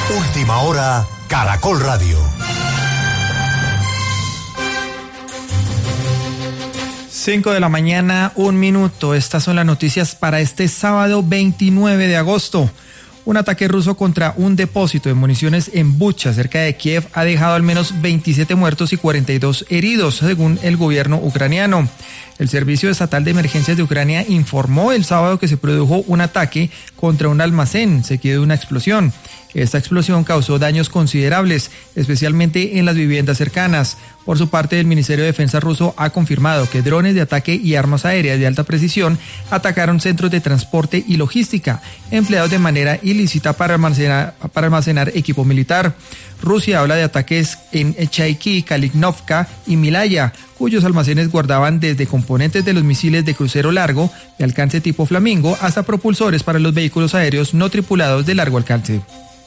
Última hora, Caracol Radio. 5:01 a.m. Estas son las noticias para este sábado 29 de agosto. Un ataque ruso contra un depósito de municiones en Bucha, cerca de Kiev, ha dejado al menos 27 muertos y 42 heridos, según el gobierno ucraniano. El Servicio Estatal de Emergencias de Ucrania informó el sábado que se produjo un ataque contra un almacén, seguido de una explosión. Esta explosión causó daños considerables, especialmente en las viviendas cercanas. Por su parte, el Ministerio de Defensa ruso ha confirmado que drones de ataque y armas aéreas de alta precisión atacaron centros de transporte y logística, empleados de manera ilícita para almacenar equipo militar. Rusia habla de ataques en Chaiki, Kalinovka y Milaya, cuyos almacenes guardaban desde componentes de los misiles de crucero largo de alcance tipo Flamingo hasta propulsores para los vehículos aéreos no tripulados de largo alcance.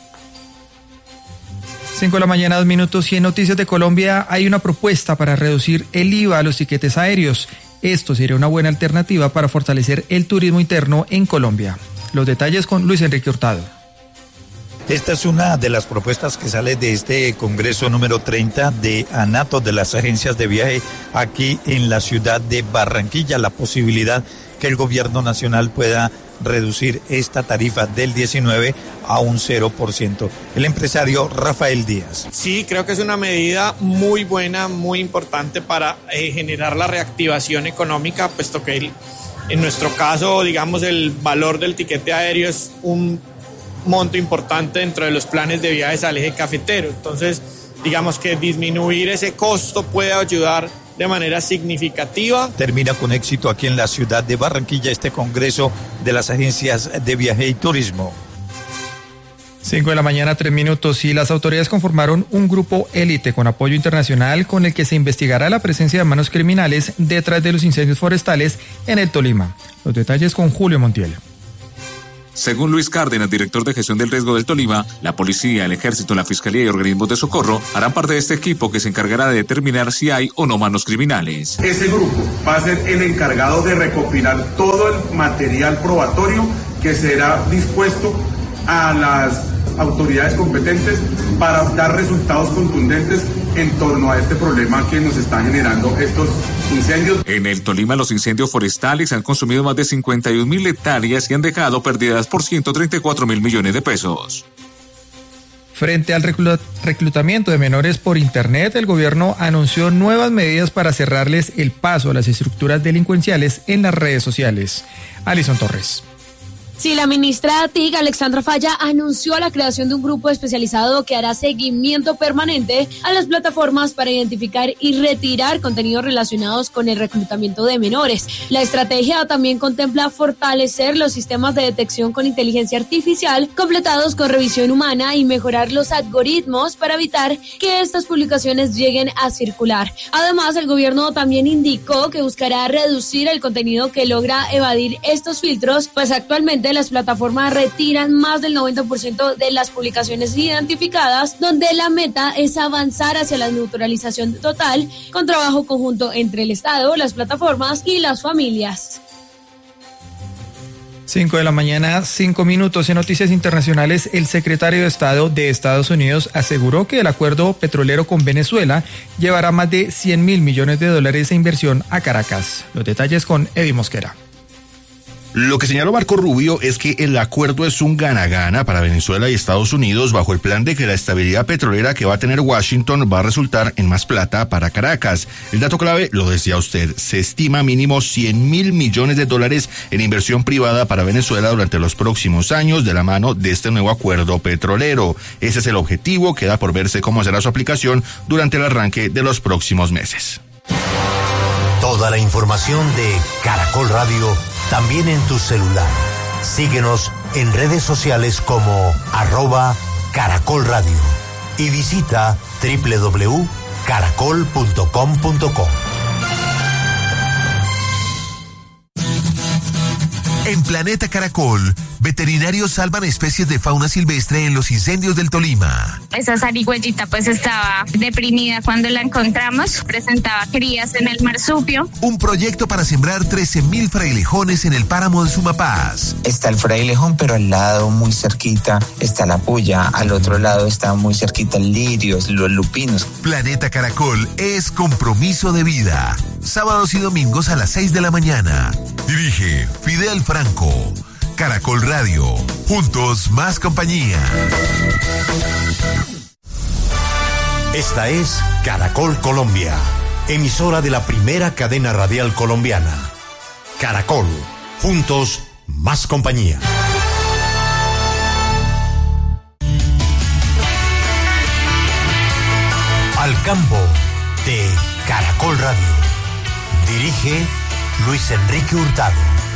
5:02 a.m. y en Noticias de Colombia hay una propuesta para reducir el IVA a los tiquetes aéreos. Esto sería una buena alternativa para fortalecer el turismo interno en Colombia. Los detalles con Luis Enrique Hurtado. Esta es una de las propuestas que sale de este Congreso número 30 de ANATO, de las agencias de viaje aquí en la ciudad de Barranquilla, la posibilidad que el gobierno nacional pueda reducir esta tarifa del 19 a un 0%. El empresario Rafael Díaz. Sí, creo que es una medida muy buena, muy importante para generar la reactivación económica, puesto que en nuestro caso, digamos, el valor del tiquete aéreo es un monto importante dentro de los planes de viajes al eje cafetero. Entonces, digamos que disminuir ese costo puede ayudar de manera significativa. Termina con éxito aquí en la ciudad de Barranquilla este Congreso de las agencias de viaje y turismo. 5:03 a.m. y las autoridades conformaron un grupo élite con apoyo internacional con el que se investigará la presencia de manos criminales detrás de los incendios forestales en el Tolima. Los detalles con Julio Montiel. Según Luis Cárdenas, director de gestión del riesgo del Tolima, la policía, el ejército, la fiscalía y organismos de socorro harán parte de este equipo que se encargará de determinar si hay o no manos criminales. Ese grupo va a ser el encargado de recopilar todo el material probatorio que será dispuesto a las autoridades competentes para dar resultados contundentes en torno a este problema que nos están generando estos incendios. En el Tolima, los incendios forestales han consumido más de 51.000 hectáreas y han dejado pérdidas por 134.000 millones de pesos. Frente al reclutamiento de menores por Internet, el gobierno anunció nuevas medidas para cerrarles el paso a las estructuras delincuenciales en las redes sociales. Alison Torres. Sí, la ministra TIC, Alexandra Falla, anunció la creación de un grupo especializado que hará seguimiento permanente a las plataformas para identificar y retirar contenidos relacionados con el reclutamiento de menores. La estrategia también contempla fortalecer los sistemas de detección con inteligencia artificial, completados con revisión humana, y mejorar los algoritmos para evitar que estas publicaciones lleguen a circular. Además, el gobierno también indicó que buscará reducir el contenido que logra evadir estos filtros, pues actualmente las plataformas retiran más del 90% de las publicaciones identificadas, donde la meta es avanzar hacia la neutralización total con trabajo conjunto entre el Estado, las plataformas y las familias. 5:05 a.m. En noticias internacionales, el secretario de Estado de Estados Unidos aseguró que el acuerdo petrolero con Venezuela llevará más de $100.000 millones de inversión a Caracas. Los detalles con Eddie Mosquera. Lo que señaló Marco Rubio es que el acuerdo es un gana-gana para Venezuela y Estados Unidos, bajo el plan de que la estabilidad petrolera que va a tener Washington va a resultar en más plata para Caracas. El dato clave, lo decía usted, se estima mínimo $100.000 millones en inversión privada para Venezuela durante los próximos años de la mano de este nuevo acuerdo petrolero. Ese es el objetivo, queda por verse cómo será su aplicación durante el arranque de los próximos meses. Toda la información de Caracol Radio también en tu celular. Síguenos en redes sociales como @Caracol Radio y visita www.caracol.com.co. En Planeta Caracol, veterinarios salvan especies de fauna silvestre en los incendios del Tolima. Esa zarigüeyita pues estaba deprimida cuando la encontramos, presentaba crías en el marsupio. Un proyecto para sembrar 13.000 frailejones en el páramo de Sumapaz. Está el frailejón, pero al lado muy cerquita está la puya, al otro lado está muy cerquita el lirios, los lupinos. Planeta Caracol es compromiso de vida. Sábados y domingos a las 6 de la mañana. Dirige Fidel Franco. Caracol Radio. Juntos más compañía. Esta es Caracol Colombia, emisora de la primera cadena radial colombiana. Caracol. Juntos más compañía. Al campo de Caracol Radio. Dirige Luis Enrique Hurtado.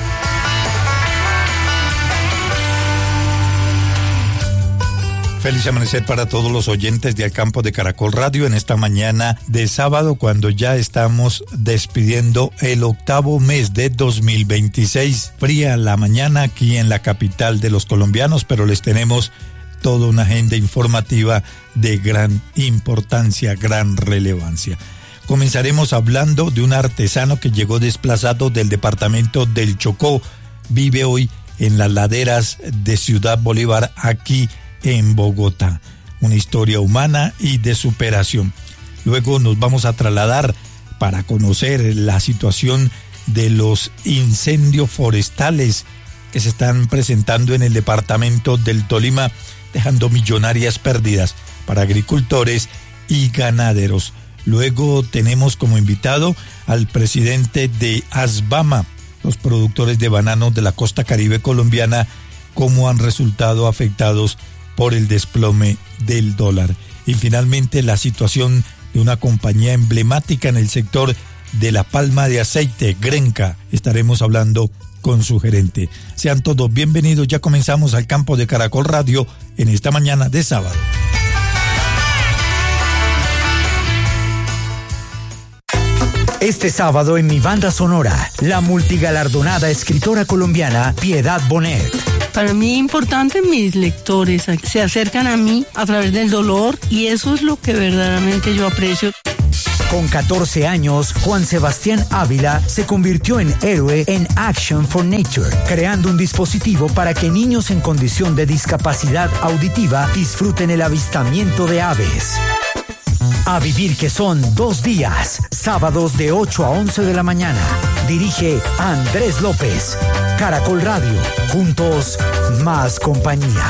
Feliz amanecer para todos los oyentes de Al Campo de Caracol Radio en esta mañana de sábado, cuando ya estamos despidiendo el octavo mes de 2026. Fría la mañana aquí en la capital de los colombianos, pero les tenemos toda una agenda informativa de gran importancia, gran relevancia. Comenzaremos hablando de un artesano que llegó desplazado del departamento del Chocó. Vive hoy en las laderas de Ciudad Bolívar, aquí en Bogotá. Una historia humana y de superación. Luego nos vamos a trasladar para conocer la situación de los incendios forestales que se están presentando en el departamento del Tolima, dejando millonarias pérdidas para agricultores y ganaderos. Luego tenemos como invitado al presidente de ASBAMA, los productores de bananos de la costa caribe colombiana, cómo han resultado afectados por el desplome del dólar. Y finalmente la situación de una compañía emblemática en el sector de la palma de aceite, Grenca. Estaremos hablando con su gerente. Sean todos bienvenidos, ya comenzamos Al Campo de Caracol Radio en esta mañana de sábado. Este sábado en mi banda sonora, la multigalardonada escritora colombiana Piedad Bonet. Para mí es importante, mis lectores se acercan a mí a través del dolor y eso es lo que verdaderamente yo aprecio. Con 14 años, Juan Sebastián Ávila se convirtió en héroe en Action for Nature, creando un dispositivo para que niños en condición de discapacidad auditiva disfruten el avistamiento de aves. A vivir, que son 2 días, sábados de 8 a 11 de la mañana. Dirige Andrés López. Caracol Radio, juntos más compañía.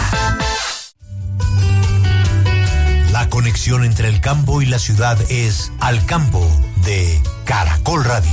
La conexión entre el campo y la ciudad es Al Campo de Caracol Radio.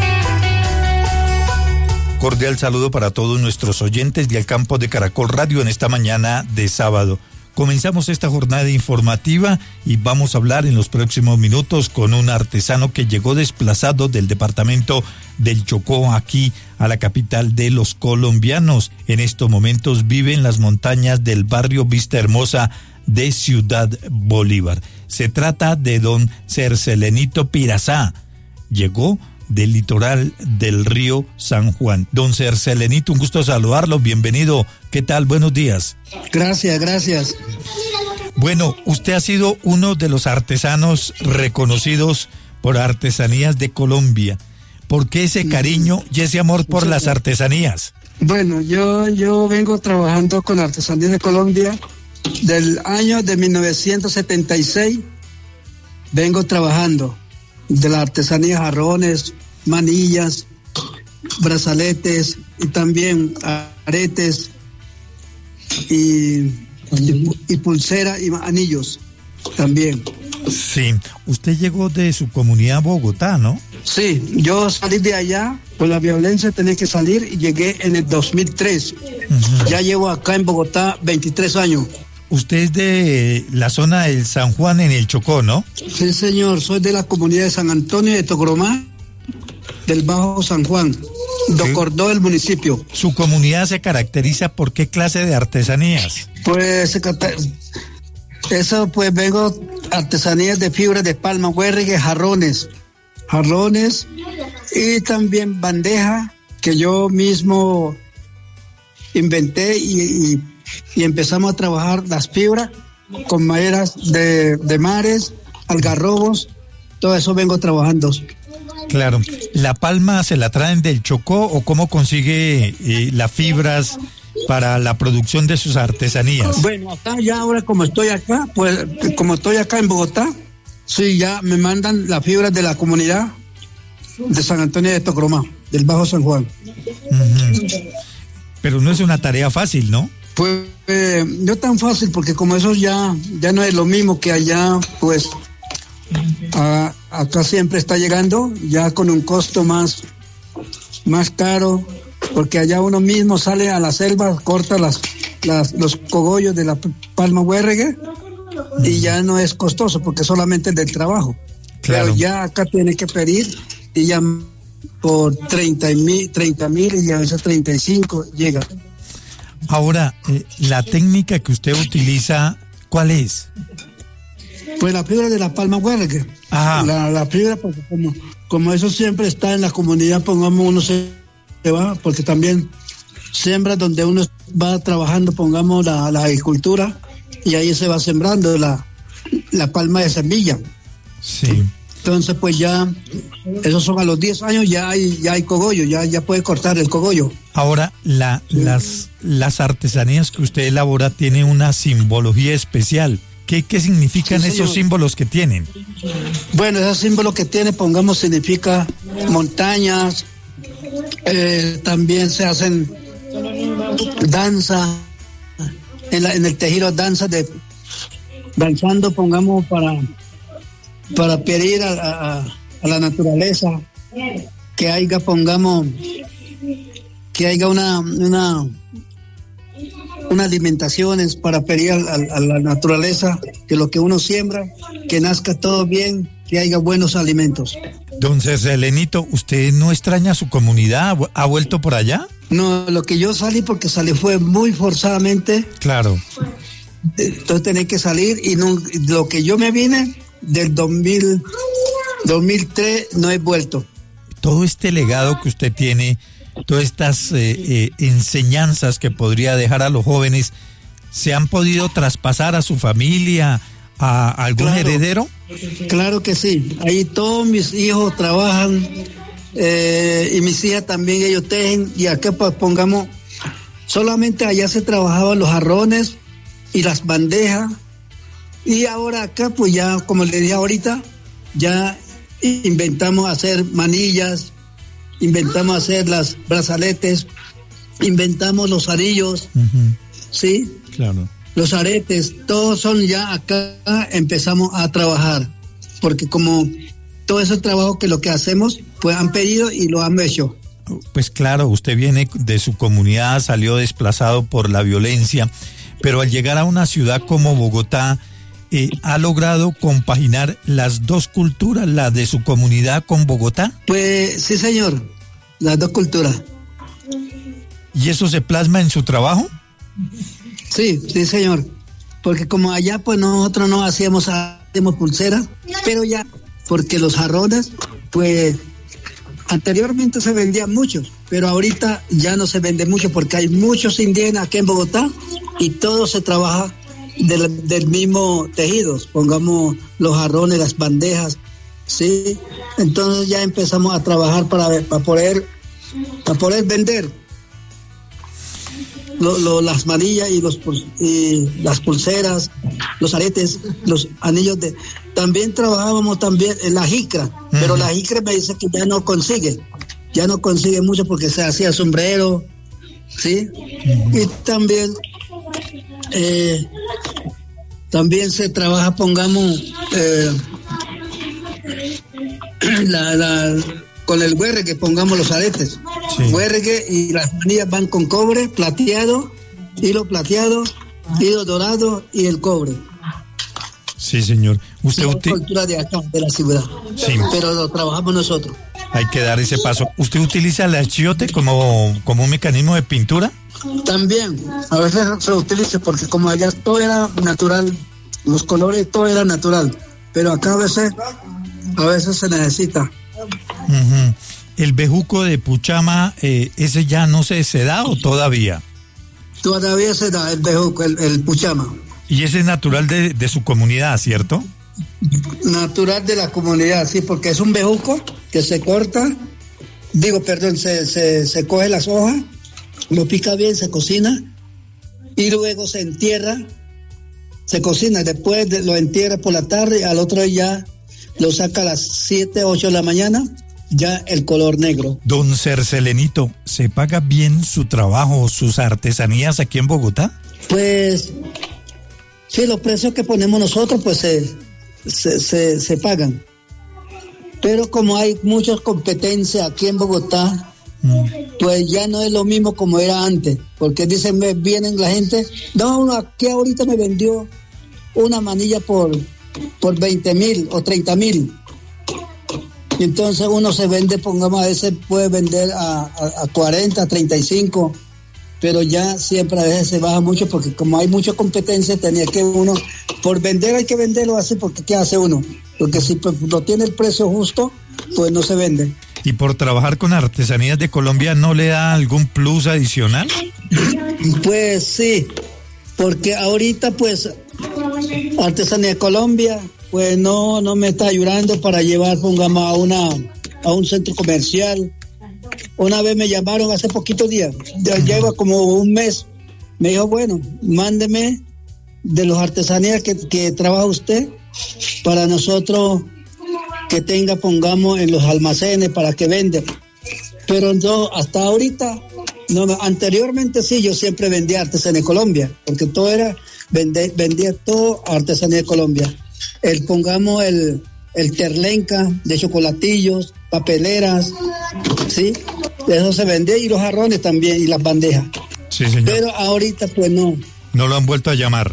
Cordial saludo para todos nuestros oyentes de Al Campo de Caracol Radio en esta mañana de sábado. Comenzamos esta jornada informativa y vamos a hablar en los próximos minutos con un artesano que llegó desplazado del departamento del Chocó aquí a la capital de los colombianos. En estos momentos vive en las montañas del barrio Vista Hermosa de Ciudad Bolívar. Se trata de don Cercelenito Pirazá. Llegó del litoral del río San Juan. Don Cercelenito, un gusto saludarlo, bienvenido. ¿Qué tal? Buenos días. Gracias. Bueno, usted ha sido uno de los artesanos reconocidos por Artesanías de Colombia. ¿Por qué ese cariño y ese amor por las artesanías? Bueno, yo vengo trabajando con Artesanías de Colombia del año de 1976. Vengo trabajando de la artesanía, jarrones, manillas, brazaletes y también aretes y pulsera y anillos también. Sí, usted llegó de su comunidad Bogotá, ¿no? Sí, yo salí de allá, por la violencia tenía que salir y llegué en el 2003. Uh-huh. Ya llevo acá en Bogotá 23 años. Usted es de la zona del San Juan en el Chocó, ¿no? Sí, señor, soy de la comunidad de San Antonio de Togromá, del Bajo San Juan, Docordó del municipio. ¿Su comunidad se caracteriza por qué clase de artesanías? Pues eso, pues vengo artesanías de fibra de palma, huérrigue, jarrones y también bandeja que yo mismo inventé y empezamos a trabajar las fibras con maderas de mares, algarrobos, todo eso vengo trabajando. Claro. ¿La palma se la traen del Chocó o cómo consigue las fibras para la producción de sus artesanías? Bueno, acá ya ahora como estoy acá en Bogotá, sí, ya me mandan las fibras de la comunidad de San Antonio de Tocromá, del Bajo San Juan. Pero no es una tarea fácil, ¿no? Pues no tan fácil, porque como eso ya no es lo mismo que allá, pues acá siempre está llegando ya con un costo más caro, porque allá uno mismo sale a la selva, corta los cogollos de la palma huérregue y ya no es costoso porque solamente es del trabajo. Claro. Pero ya acá tiene que pedir y ya por 30,000 y a veces 35 llega. Ahora, la técnica que usted utiliza, ¿cuál es? Pues la fibra de la palma huérregue. La fibra, porque como eso siempre está en la comunidad, pongamos uno se va, porque también siembra donde uno va trabajando, pongamos la agricultura, y ahí se va sembrando la palma de semilla. Sí. Entonces, pues ya, esos son a los 10 años, ya hay cogollo, ya puede cortar el cogollo. Ahora, las artesanías que usted elabora tienen una simbología especial. ¿Qué significan esos símbolos que tienen? Bueno, esos símbolos que tiene, pongamos, significa montañas, también se hacen danza, en el tejido danzando, pongamos, para pedir a la naturaleza que haya, pongamos, que haya unas alimentaciones para pedir a la naturaleza que lo que uno siembra, que nazca todo bien, que haya buenos alimentos. Entonces, Elenito, ¿usted no extraña su comunidad? ¿Ha vuelto por allá? No, lo que yo salí porque salí fue muy forzadamente. Claro. Entonces tenía que salir y no, lo que yo me vine del 2003 no he vuelto. Todo este legado que usted tiene, todas estas enseñanzas que podría dejar a los jóvenes, ¿se han podido traspasar a su familia, a algún heredero? Claro que sí. Ahí todos mis hijos trabajan y mis hijas también, ellos tejen, y acá pues pongamos, solamente allá se trabajaban los jarrones y las bandejas, y ahora acá pues ya, como le dije ahorita, ya inventamos hacer manillas, inventamos hacer las brazaletes, inventamos los arillos, ¿sí? Claro. Los aretes, todos son ya acá, empezamos a trabajar, porque como todo ese trabajo que lo que hacemos, pues han pedido y lo han hecho. Pues claro, usted viene de su comunidad, salió desplazado por la violencia, pero al llegar a una ciudad como Bogotá, ¿ha logrado compaginar las dos culturas, la de su comunidad con Bogotá? Pues sí, señor, las dos culturas. ¿Y eso se plasma en su trabajo? Sí, señor, porque como allá pues nosotros no hacíamos pulseras, pero ya, porque los jarrones, pues anteriormente se vendían muchos, pero ahorita ya no se vende mucho porque hay muchos indígenas aquí en Bogotá y todo se trabaja del mismo tejido, pongamos los jarrones, las bandejas, ¿sí? Entonces ya empezamos a trabajar para poder vender las manillas y las pulseras, los aretes, los anillos también trabajábamos también en la jicra, pero la jicra me dice que ya no consigue mucho porque se hacía sombrero, ¿sí? Y también se trabaja, pongamos, con el huérregue, pongamos los aretes. Sí. Huérregue, y las manillas van con cobre, plateado, hilo dorado y el cobre. Sí, señor. ¿Usted cultura de acá, de la ciudad. Sí. Pero lo trabajamos nosotros. Hay que dar ese paso. ¿Usted utiliza el achiote como un mecanismo de pintura? También, a veces se utiliza porque como allá todo era natural, los colores todo era natural, pero acá a veces se necesita. ¿El bejuco de Puchama, ese ya no se da o todavía? Todavía se da el bejuco, el puchama. Y ese es natural de su comunidad, ¿cierto? Natural de la comunidad, sí, porque es un bejuco que se corta, se coge las hojas, lo pica bien, se cocina y luego se entierra, se cocina, después lo entierra por la tarde y al otro día lo saca a las 7, 8 de la mañana, ya el color negro. Don Cercelenito, ¿se paga bien su trabajo, sus artesanías aquí en Bogotá? Pues sí, los precios que ponemos nosotros pues se pagan, pero como hay muchas competencias aquí en Bogotá, pues ya no es lo mismo como era antes, porque dicen, vienen la gente, no, aquí ahorita me vendió una manilla por 20,000 o 30,000, entonces uno se vende, pongamos, a veces puede vender a 40, 35, pero ya siempre a veces se baja mucho, porque como hay mucha competencia, tenía que uno, por vender hay que venderlo así, porque ¿qué hace uno? Porque si no tiene el precio justo, pues no se vende. ¿Y por trabajar con artesanías de Colombia no le da algún plus adicional? Pues sí, porque ahorita pues Artesanía de Colombia pues no me está ayudando para llevar, pongamos, a un centro comercial. Una vez me llamaron hace poquitos días, ya lleva como un mes, me dijo, bueno, mándeme de las artesanías que trabaja usted para nosotros que tenga, pongamos, en los almacenes para que venda. Pero no, hasta ahorita, no, anteriormente sí, yo siempre vendía artesanía de Colombia, porque todo era, vendía todo artesanía de Colombia. Pongamos el terlenca de chocolatillos, papeleras, ¿sí? Eso se vendía, y los jarrones también, y las bandejas. Sí, señor. Pero ahorita pues no. ¿No lo han vuelto a llamar?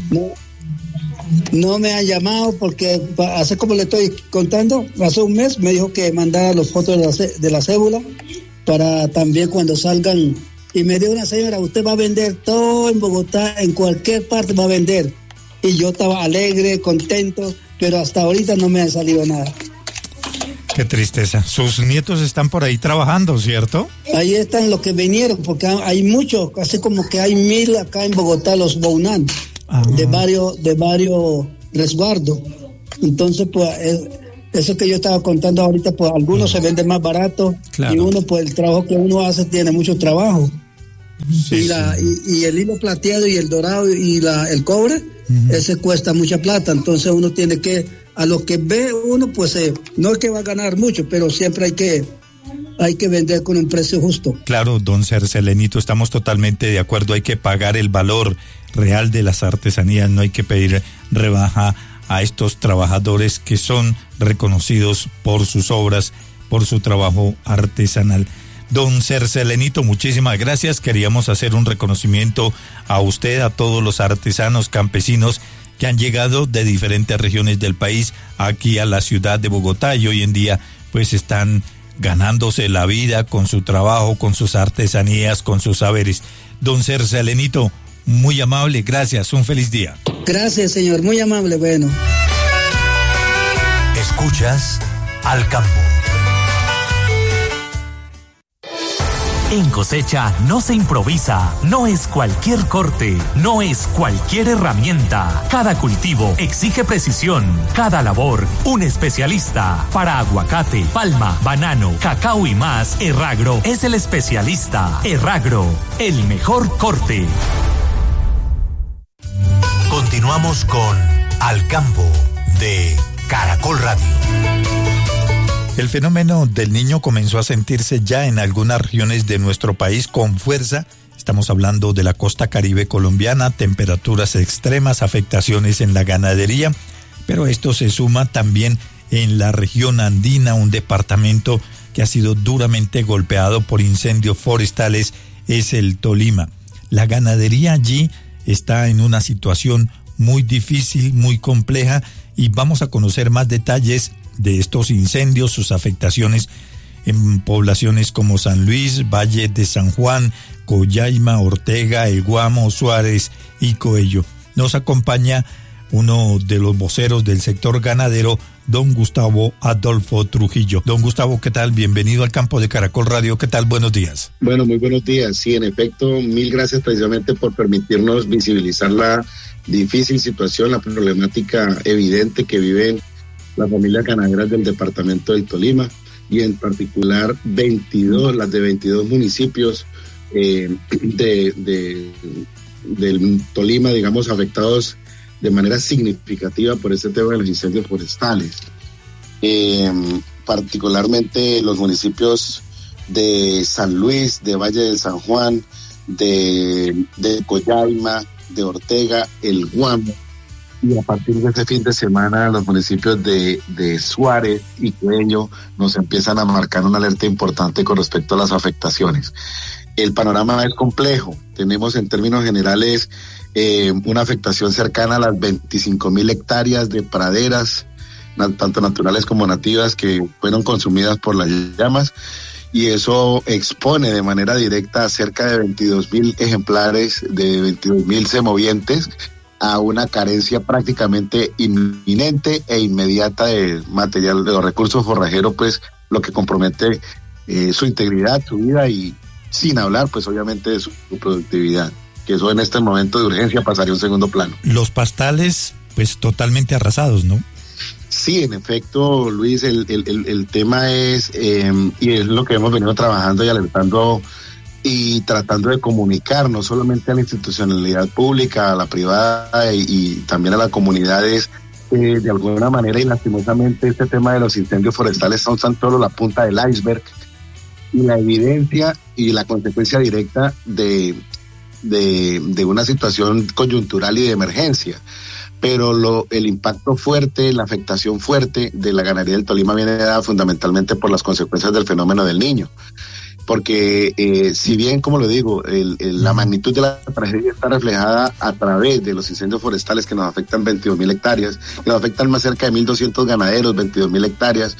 No me han llamado porque, hace como le estoy contando, hace un mes me dijo que mandara los fotos de la cédula para también cuando salgan. Y me dijo una señora, usted va a vender todo en Bogotá, en cualquier parte va a vender. Y yo estaba alegre, contento, pero hasta ahorita no me ha salido nada. Qué tristeza. Sus nietos están por ahí trabajando, ¿cierto? Ahí están los que vinieron, porque hay muchos, casi como que hay 1,000 acá en Bogotá, los Bounan, de varios resguardos. Entonces, pues, eso que yo estaba contando ahorita, pues algunos se venden más barato, claro. Y uno, pues el trabajo que uno hace tiene mucho trabajo. Sí, y el hilo plateado y el dorado y el cobre, ese cuesta mucha plata. Entonces uno tiene que, a lo que ve uno, pues no es que va a ganar mucho, pero siempre hay que vender con un precio justo. Claro, don Cercelenito, estamos totalmente de acuerdo. Hay que pagar el valor real de las artesanías, no hay que pedir rebaja a estos trabajadores que son reconocidos por sus obras, por su trabajo artesanal. Don Cercelenito, muchísimas gracias. Queríamos hacer un reconocimiento a usted, a todos los artesanos campesinos que han llegado de diferentes regiones del país aquí a la ciudad de Bogotá y hoy en día pues están ganándose la vida con su trabajo, con sus artesanías, con sus saberes. Don Cercelenito, muy amable, gracias, un feliz día. Gracias, señor, muy amable, bueno. Escuchas Al Campo. En cosecha no se improvisa, no es cualquier corte, no es cualquier herramienta. Cada cultivo exige precisión, cada labor un especialista. Para aguacate, palma, banano, cacao y más, Erragro es el especialista. Erragro, el mejor corte. Continuamos con Al Campo de Caracol Radio. El fenómeno del Niño comenzó a sentirse ya en algunas regiones de nuestro país con fuerza. Estamos hablando de la costa caribe colombiana, temperaturas extremas, afectaciones en la ganadería, pero esto se suma también en la región andina, un departamento que ha sido duramente golpeado por incendios forestales, es el Tolima. La ganadería allí está en una situación muy difícil, muy compleja, y vamos a conocer más detalles de estos incendios, sus afectaciones en poblaciones como San Luis, Valle de San Juan, Collaima, Ortega, El Guamo, Suárez y Coello. Nos acompaña uno de los voceros del sector ganadero, don Gustavo Adolfo Trujillo. Don Gustavo, ¿qué tal? Bienvenido al campo de Caracol Radio. ¿Qué tal? Buenos días. Bueno, muy buenos días. Sí, en efecto, mil gracias precisamente por permitirnos visibilizar la difícil situación, la problemática evidente que viven las familias ganaderas del departamento del Tolima y en particular las de 22 municipios del Tolima, digamos, afectados de manera significativa por este tema de los incendios forestales. Particularmente los municipios de San Luis, de Valle del San Juan, de Coyaima, de Ortega, El Guamo, y a partir de este fin de semana los municipios de Suárez y Cueño nos empiezan a marcar una alerta importante con respecto a las afectaciones. El panorama es complejo. Tenemos en términos generales una afectación cercana a las 25.000 hectáreas de praderas, tanto naturales como nativas, que fueron consumidas por las llamas, y eso expone de manera directa a cerca de 22.000 ejemplares, de 22.000 semovientes, a una carencia prácticamente inminente e inmediata de material, de los recursos forrajeros, pues lo que compromete su integridad, su vida, y sin hablar pues obviamente de su productividad, que eso en este momento de urgencia pasaría a un segundo plano. Los pastales pues totalmente arrasados, ¿no? Sí, en efecto, Luis, el tema es, y es lo que hemos venido trabajando y alertando y tratando de comunicar no solamente a la institucionalidad pública, a la privada y también a las comunidades, de alguna manera, y lastimosamente este tema de los incendios forestales son solo la punta del iceberg y la evidencia y la consecuencia directa de una situación coyuntural y de emergencia. Pero el impacto fuerte, la afectación fuerte de la ganadería del Tolima viene dada fundamentalmente por las consecuencias del fenómeno del Niño. Porque si bien, como lo digo, la magnitud de la tragedia está reflejada a través de los incendios forestales que nos afectan 22.000 hectáreas, que nos afectan más cerca de 1.200 ganaderos, 22.000 hectáreas,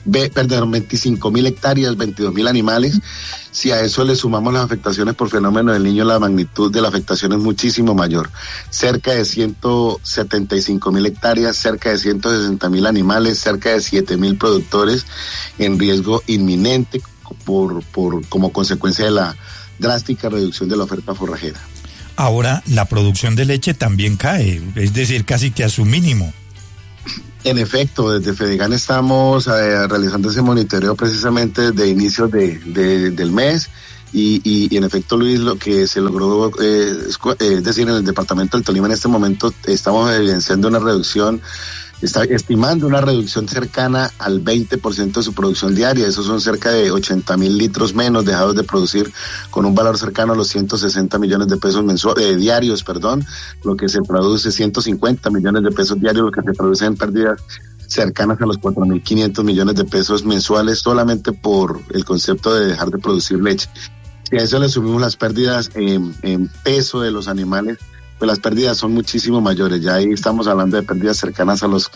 25.000 hectáreas, 22.000 animales. Si a eso le sumamos las afectaciones por fenómeno del Niño, la magnitud de la afectación es muchísimo mayor. Cerca de 175.000 hectáreas, cerca de 160.000 animales, cerca de 7.000 productores en riesgo inminente como consecuencia de la drástica reducción de la oferta forrajera. Ahora la producción de leche también cae, es decir, casi que a su mínimo. En efecto, desde Fedegan estamos realizando ese monitoreo precisamente desde inicios del mes y en efecto, Luis, lo que se logró, es decir, en el departamento del Tolima en este momento estamos evidenciando una reducción, está estimando una reducción cercana al 20% de su producción diaria. Esos son cerca de 80.000 litros menos dejados de producir, con un valor cercano a los 160 millones de pesos diarios, lo que se traduce 150 millones de pesos diarios, lo que se traduce en pérdidas cercanas a los 4.500 millones de pesos mensuales solamente por el concepto de dejar de producir leche. Si a eso le sumimos las pérdidas en peso de los animales, pues las pérdidas son muchísimo mayores. Ya ahí estamos hablando de pérdidas cercanas a los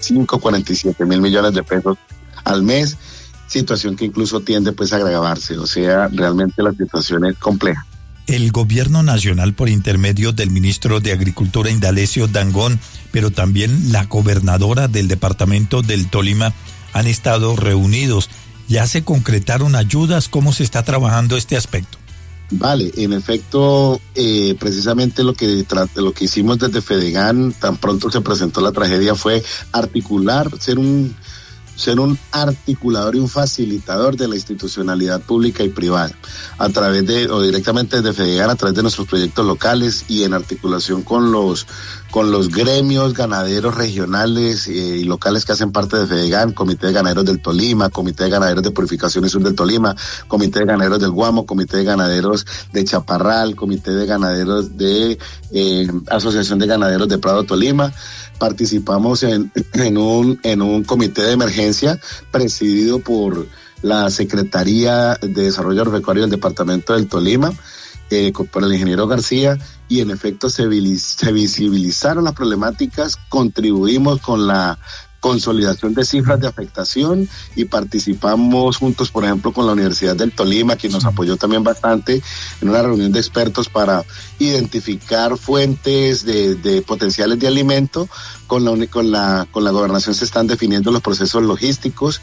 47 mil millones de pesos al mes, situación que incluso tiende pues a agravarse. O sea, realmente la situación es compleja. El gobierno nacional, por intermedio del ministro de Agricultura Indalecio Dangond, pero también la gobernadora del departamento del Tolima, han estado reunidos. ¿Ya se concretaron ayudas? ¿Cómo se está trabajando este aspecto? Vale, en efecto, precisamente lo que hicimos desde Fedegan, tan pronto se presentó la tragedia, fue articular, ser un articulador y un facilitador de la institucionalidad pública y privada, a través o directamente desde Fedegan, a través de nuestros proyectos locales y en articulación con los gremios ganaderos regionales y locales que hacen parte de Fedegan, Comité de Ganaderos del Tolima, Comité de Ganaderos de Purificación y Sur del Tolima, Comité de Ganaderos del Guamo, Comité de Ganaderos de Chaparral, Comité de Ganaderos de Asociación de Ganaderos de Prado Tolima. Participamos en un comité de emergencia presidido por la Secretaría de Desarrollo Agropecuario del Departamento del Tolima, por el ingeniero García, y en efecto se visibilizaron las problemáticas, contribuimos con la consolidación de cifras de afectación y participamos juntos, por ejemplo, con la Universidad del Tolima, que nos apoyó también bastante en una reunión de expertos para identificar fuentes de potenciales de alimento. Con la gobernación se están definiendo los procesos logísticos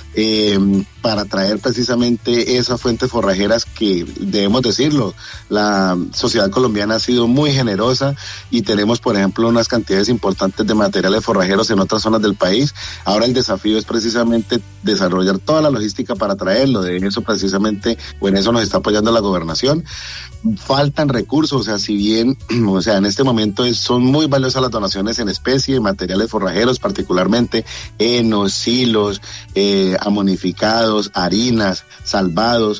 para traer precisamente esas fuentes forrajeras que, debemos decirlo, la sociedad colombiana ha sido muy generosa y tenemos, por ejemplo, unas cantidades importantes de materiales forrajeros en otras zonas del país. Ahora el desafío es precisamente desarrollar toda la logística para traerlo. De eso precisamente, en eso nos está apoyando la gobernación. Faltan recursos, o sea, si bien, en este momento son muy valiosas las donaciones en especie, materiales forrajeros, particularmente henos, hilos, amonificados, harinas, salvados.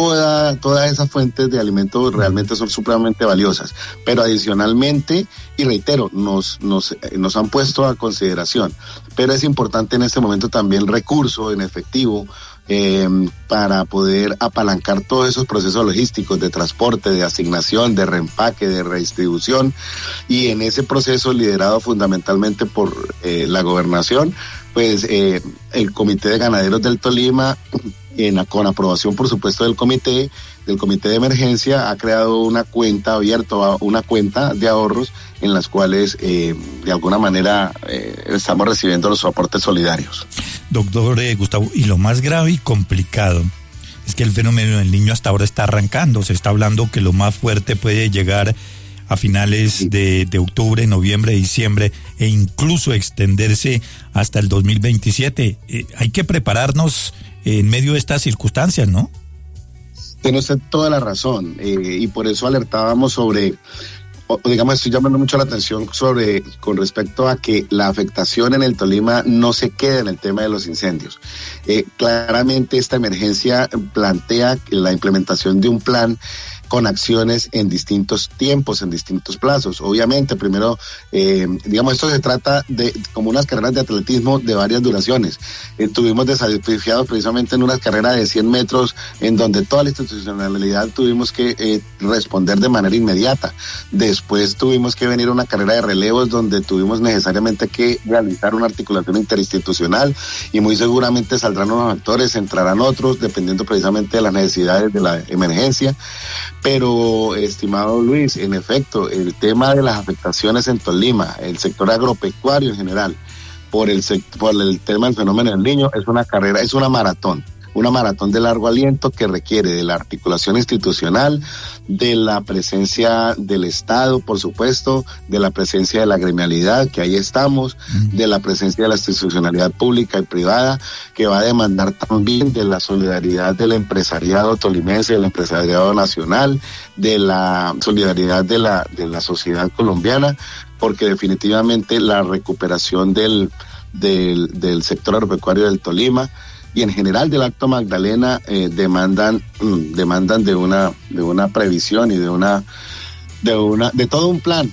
Todas esas fuentes de alimentos realmente son supremamente valiosas, pero adicionalmente, y reitero, nos han puesto a consideración, pero es importante en este momento también recurso en efectivo para poder apalancar todos esos procesos logísticos de transporte, de asignación, de reempaque, de redistribución, y en ese proceso liderado fundamentalmente por la gobernación, pues el Comité de Ganaderos del Tolima, con aprobación por supuesto del comité de emergencia, ha creado una cuenta, abierto una cuenta de ahorros en las cuales de alguna manera estamos recibiendo los aportes solidarios. Doctor Gustavo, y lo más grave y complicado es que el fenómeno del Niño hasta ahora está arrancando. Se está hablando que lo más fuerte puede llegar a finales de octubre, noviembre, diciembre e incluso extenderse hasta el 2027. Hay que prepararnos en medio de estas circunstancias, ¿no? Tiene usted toda la razón, y por eso alertábamos sobre, estoy llamando mucho la atención con respecto a que la afectación en el Tolima no se quede en el tema de los incendios. Claramente esta emergencia plantea la implementación de un plan con acciones en distintos tiempos, en distintos plazos. Obviamente, primero, esto se trata de como unas carreras de atletismo de varias duraciones. Tuvimos desafiados precisamente en una carrera de 100 metros, en donde toda la institucionalidad tuvimos que responder de manera inmediata. Después tuvimos que venir a una carrera de relevos, donde tuvimos necesariamente que realizar una articulación interinstitucional, y muy seguramente saldrán unos actores, entrarán otros, dependiendo precisamente de las necesidades de la emergencia. Pero, estimado Luis, en efecto, el tema de las afectaciones en Tolima, el sector agropecuario en general, por el tema del fenómeno del Niño, es una carrera, es una maratón de largo aliento que requiere de la articulación institucional, de la presencia del Estado, por supuesto, de la presencia de la gremialidad, que ahí estamos, de la presencia de la institucionalidad pública y privada, que va a demandar también de la solidaridad del empresariado tolimense, del empresariado nacional, de la solidaridad de la sociedad colombiana, porque definitivamente la recuperación del sector agropecuario del Tolima y en general del Alto Magdalena demandan de una previsión y de todo un plan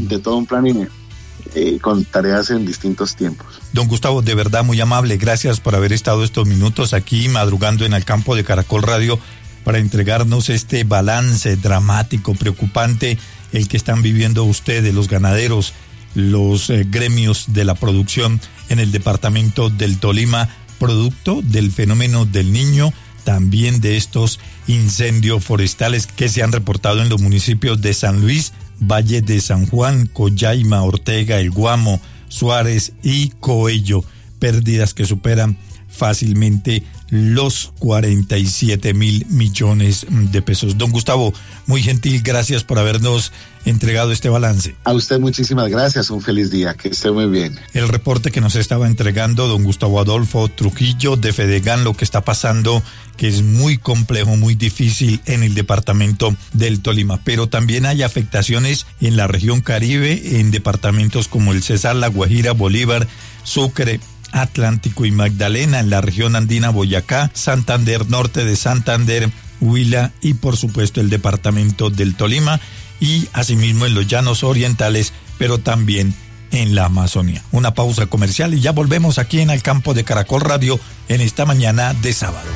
con tareas en distintos tiempos. Don Gustavo, de verdad muy amable, gracias por haber estado estos minutos aquí madrugando en el campo de Caracol Radio para entregarnos este balance dramático, preocupante, el que están viviendo ustedes, los ganaderos, los gremios de la producción en el departamento del Tolima, producto del fenómeno del Niño, también de estos incendios forestales que se han reportado en los municipios de San Luis, Valle de San Juan, Collaima, Ortega, El Guamo, Suárez y Coello, pérdidas que superan fácilmente los 47.000 millones de pesos. Don Gustavo, muy gentil, gracias por habernos entregado este balance. A usted muchísimas gracias, un feliz día, que esté muy bien. El reporte que nos estaba entregando don Gustavo Adolfo Trujillo de Fedegan, lo que está pasando, que es muy complejo, muy difícil en el departamento del Tolima, pero también hay afectaciones en la región Caribe, en departamentos como el Cesar, La Guajira, Bolívar, Sucre, Atlántico y Magdalena, en la región andina Boyacá, Santander, norte de Santander, Huila y por supuesto el departamento del Tolima, y asimismo en los llanos orientales, pero también en la Amazonía. Una pausa comercial y ya volvemos aquí en el campo de Caracol Radio en esta mañana de sábado.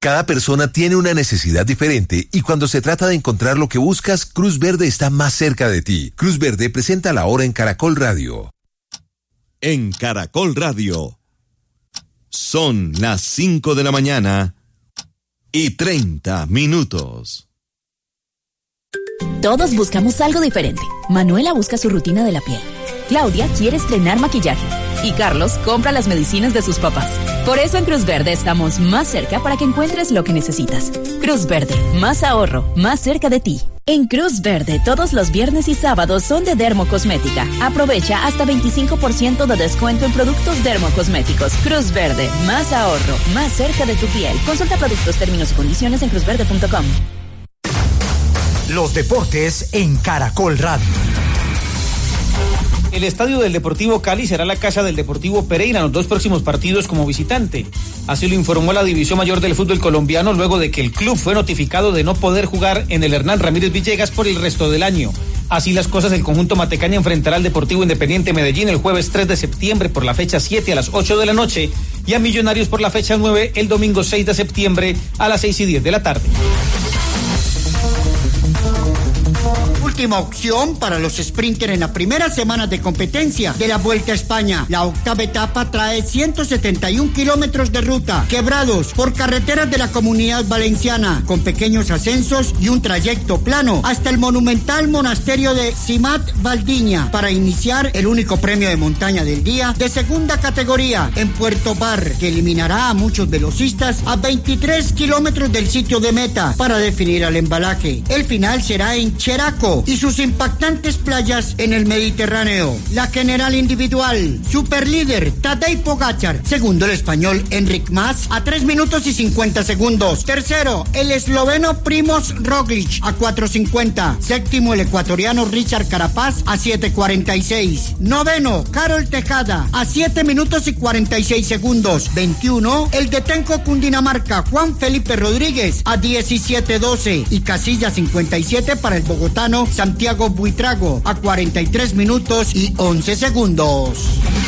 Cada persona tiene una necesidad diferente y cuando se trata de encontrar lo que buscas, Cruz Verde está más cerca de ti. Cruz Verde presenta la hora en Caracol Radio. En Caracol Radio. Son las 5 de la mañana y 30 minutos. Todos buscamos algo diferente. Manuela busca su rutina de la piel. Claudia quiere estrenar maquillaje. Y Carlos compra las medicinas de sus papás. Por eso en Cruz Verde estamos más cerca para que encuentres lo que necesitas. Cruz Verde, más ahorro, más cerca de ti. En Cruz Verde, todos los viernes y sábados son de Dermocosmética. Aprovecha hasta 25% de descuento en productos dermocosméticos. Cruz Verde, más ahorro, más cerca de tu piel. Consulta productos, términos y condiciones en cruzverde.com. Los deportes en Caracol Radio. El estadio del Deportivo Cali será la casa del Deportivo Pereira en los 2 próximos partidos como visitante. Así lo informó la División Mayor del Fútbol Colombiano luego de que el club fue notificado de no poder jugar en el Hernán Ramírez Villegas por el resto del año. Así las cosas, el conjunto matecaña enfrentará al Deportivo Independiente Medellín el jueves 3 de septiembre por la fecha 7 a las 8 de la noche y a Millonarios por la fecha 9 el domingo 6 de septiembre a las 6:10 de la tarde. Última opción para los sprinters en la primera semana de competencia de la Vuelta a España. La octava etapa trae 171 kilómetros de ruta, quebrados por carreteras de la Comunidad Valenciana, con pequeños ascensos y un trayecto plano, hasta el monumental monasterio de Simat Valdiña, para iniciar el único premio de montaña del día de segunda categoría en Puerto Par, que eliminará a muchos velocistas a 23 kilómetros del sitio de meta para definir al embalaje. El final será en Cheraco y sus impactantes playas en el Mediterráneo. La general individual, superlíder Tadej Pogačar. Segundo, el español Enric Mas a 3 minutos y 50 segundos. Tercero, el esloveno Primož Roglič a 4:50. Séptimo, el ecuatoriano Richard Carapaz a 7:46. Noveno, Carol Tejada a 7 minutos y 46 segundos. 21, el de Tenco Cundinamarca Juan Felipe Rodríguez a 17:12. Y casilla 57 para el bogotano Santiago Buitrago a 43 minutos y 11 segundos.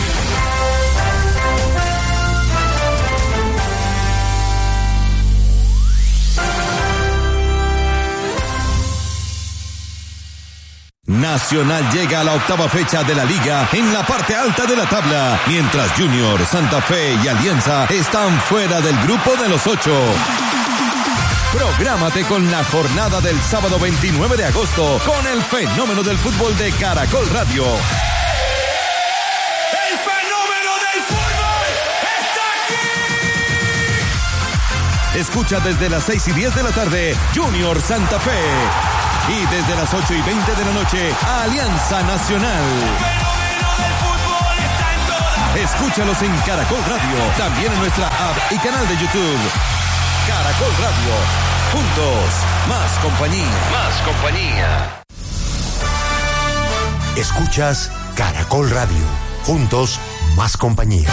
Nacional llega a la octava fecha de la liga en la parte alta de la tabla, mientras Junior, Santa Fe y Alianza están fuera del grupo de los 8. Prográmate con la jornada del sábado 29 de agosto con el fenómeno del fútbol de Caracol Radio. ¡El fenómeno del fútbol está aquí! Escucha desde las 6:10 de la tarde Junior Santa Fe y desde las 8:20 de la noche Alianza Nacional. ¡El fenómeno del fútbol está en todas! Escúchalos en Caracol Radio, también en nuestra app y canal de YouTube. Caracol Radio. Juntos, más compañía. Más compañía. Escuchas Caracol Radio. Juntos, más compañía.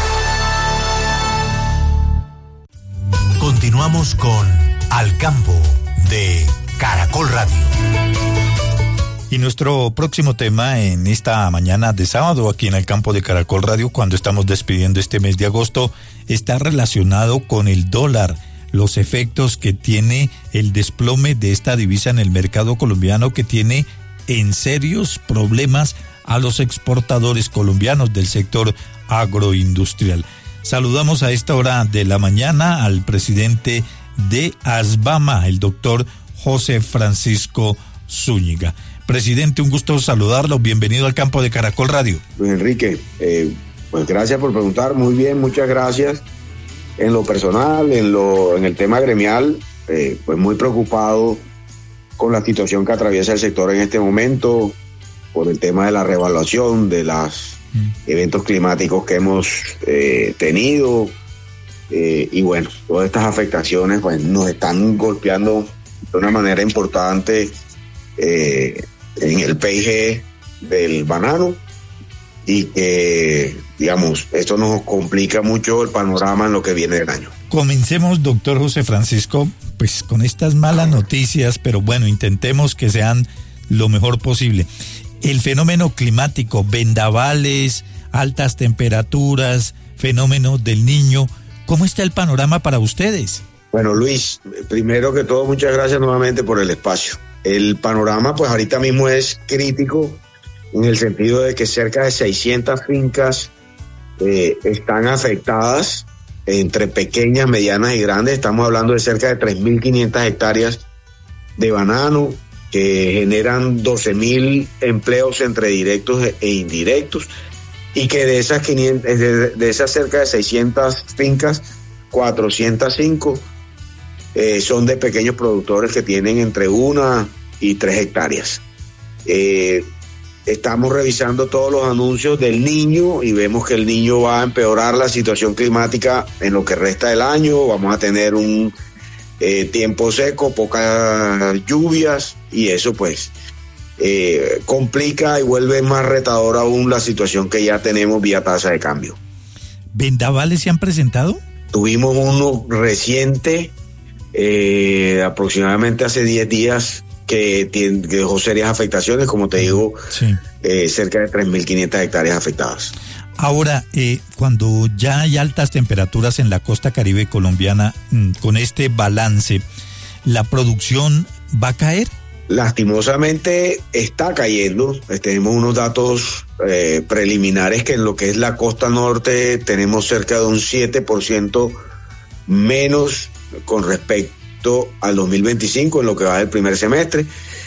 Continuamos con Al Campo de Caracol Radio. Y nuestro próximo tema en esta mañana de sábado aquí en el campo de Caracol Radio, cuando estamos despidiendo este mes de agosto, está relacionado con el dólar, los efectos que tiene el desplome de esta divisa en el mercado colombiano, que tiene en serios problemas a los exportadores colombianos del sector agroindustrial. Saludamos a esta hora de la mañana al presidente de ASBAMA, el doctor José Francisco Zúñiga. Presidente, un gusto saludarlo. Bienvenido al campo de Caracol Radio. Luis Enrique, pues gracias por preguntar. Muy bien, muchas gracias. En lo personal, en el tema gremial, pues muy preocupado con la situación que atraviesa el sector en este momento, por el tema de la revaluación de los eventos climáticos que hemos tenido. Y bueno, todas estas afectaciones pues nos están golpeando de una manera importante en el PIG del banano, y que, digamos, esto nos complica mucho el panorama en lo que viene del año. Comencemos, doctor José Francisco, pues con estas malas noticias, pero bueno, intentemos que sean lo mejor posible. El fenómeno climático, vendavales, altas temperaturas, fenómeno del Niño, ¿cómo está el panorama para ustedes? Bueno, Luis, primero que todo, muchas gracias nuevamente por el espacio. El panorama, pues ahorita mismo es crítico en el sentido de que cerca de 600 fincas están afectadas, entre pequeñas, medianas y grandes. Estamos hablando de cerca de 3.500 hectáreas de banano que generan 12.000 empleos entre directos e indirectos, y que de esas de esas cerca de 600 fincas, 405 son de pequeños productores que tienen entre 1 y 3 hectáreas. Estamos revisando todos los anuncios del Niño y vemos que el Niño va a empeorar la situación climática en lo que resta del año. Vamos a tener un tiempo seco, pocas lluvias, y eso pues complica y vuelve más retadora aún la situación que ya tenemos vía tasa de cambio. ¿Vendavales se han presentado? Tuvimos uno reciente, aproximadamente hace 10 días, que dejó serias afectaciones, como te digo, sí. Cerca de 3.500 hectáreas afectadas. Ahora, cuando ya hay altas temperaturas en la costa caribe colombiana, con este balance, ¿la producción va a caer? Lastimosamente está cayendo. Tenemos unos datos preliminares que en lo que es la costa norte tenemos cerca de un 7% menos con respecto al 2025 en lo que va del primer semestre.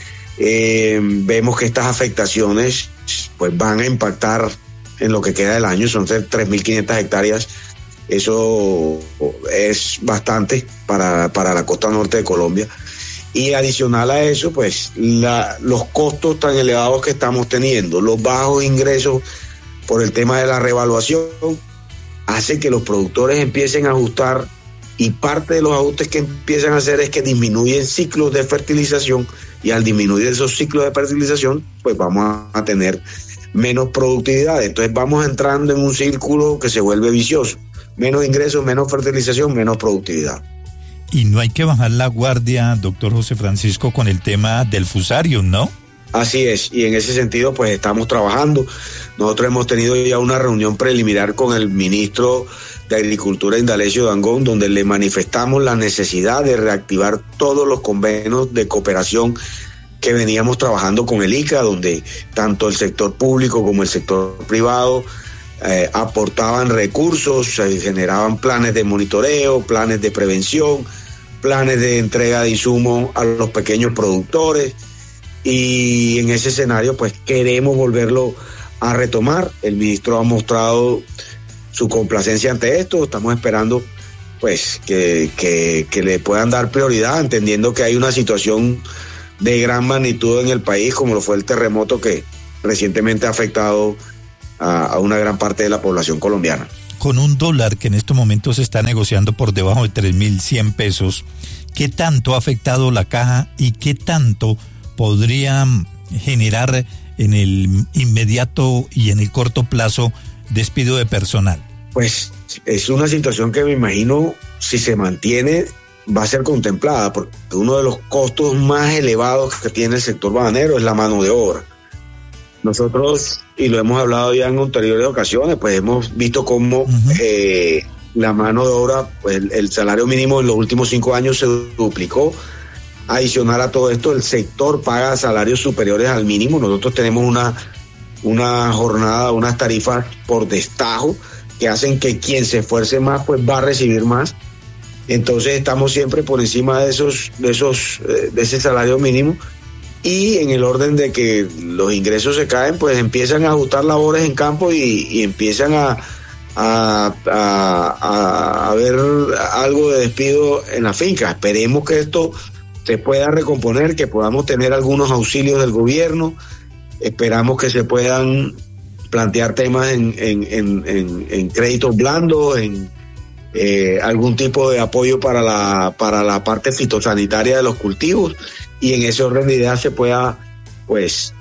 Vemos que estas afectaciones pues van a impactar en lo que queda del año. Son 3.500 hectáreas. Eso es bastante para la costa norte de Colombia. Y adicional a eso, pues los costos tan elevados que estamos teniendo, los bajos ingresos por el tema de la revaluación, hace que los productores empiecen a ajustar, y parte de los ajustes que empiezan a hacer es que disminuyen ciclos de fertilización, y al disminuir esos ciclos de fertilización, pues vamos a tener menos productividad. Entonces vamos entrando en un círculo que se vuelve vicioso: menos ingresos, menos fertilización, menos productividad. Y no hay que bajar la guardia, doctor José Francisco, con el tema del Fusarium, ¿no? Así es, y en ese sentido pues estamos trabajando. Nosotros hemos tenido ya una reunión preliminar con el ministro de Agricultura, Indalecio Dangond, donde le manifestamos la necesidad de reactivar todos los convenios de cooperación que veníamos trabajando con el ICA, donde tanto el sector público como el sector privado aportaban recursos, generaban planes de monitoreo, planes de prevención, planes de entrega de insumos a los pequeños productores, y en ese escenario pues queremos volverlo a retomar. El ministro ha mostrado su complacencia ante esto. Estamos esperando pues que le puedan dar prioridad, entendiendo que hay una situación de gran magnitud en el país, como lo fue el terremoto que recientemente ha afectado a una gran parte de la población colombiana. Con un dólar que en estos momentos se está negociando por debajo de 3.100 pesos, ¿qué tanto ha afectado la caja y qué tanto podría generar en el inmediato y en el corto plazo despido de personal? Pues es una situación que me imagino, si se mantiene, va a ser contemplada, porque uno de los costos más elevados que tiene el sector bananero es la mano de obra. Nosotros, y lo hemos hablado ya en anteriores ocasiones, pues hemos visto cómo la mano de obra, pues el salario mínimo en los últimos 5 años se duplicó. Adicional a todo esto, el sector paga salarios superiores al mínimo. Nosotros tenemos una jornada, unas tarifas por destajo que hacen que quien se esfuerce más pues va a recibir más. Entonces estamos siempre por encima de ese salario mínimo, y en el orden de que los ingresos se caen, pues empiezan a ajustar labores en campo y empiezan a ver algo de despido en la finca. Esperemos que esto se pueda recomponer, que podamos tener algunos auxilios del gobierno. Esperamos que se puedan plantear temas en créditos blandos, en algún tipo de apoyo para la parte fitosanitaria de los cultivos, y en ese orden de ideas se pueda pues